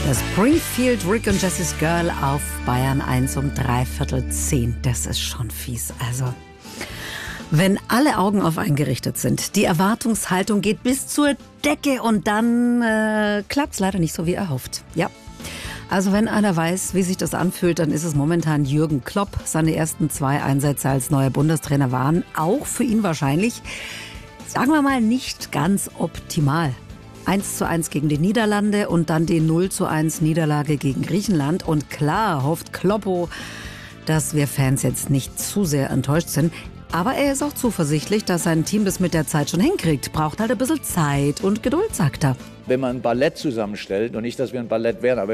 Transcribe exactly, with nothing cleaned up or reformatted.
Das Springfield, Rick und Jessie's Girl auf Bayern eins um dreiviertel zehn. Das ist schon fies. Also, wenn alle Augen auf einen gerichtet sind, die Erwartungshaltung geht bis zur Decke und dann äh, klappt es leider nicht so wie erhofft. Ja. Also wenn einer weiß, wie sich das anfühlt, dann ist es momentan Jürgen Klopp. Seine ersten zwei Einsätze als neuer Bundestrainer waren auch für ihn wahrscheinlich, sagen wir mal, nicht ganz optimal. eins zu eins gegen die Niederlande und dann die null zu eins Niederlage gegen Griechenland. Und klar hofft Kloppo, dass wir Fans jetzt nicht zu sehr enttäuscht sind. Aber er ist auch zuversichtlich, dass sein Team das mit der Zeit schon hinkriegt. Braucht halt ein bisschen Zeit und Geduld, sagt er. Wenn man ein Ballett zusammenstellt, und nicht, dass wir ein Ballett wären, aber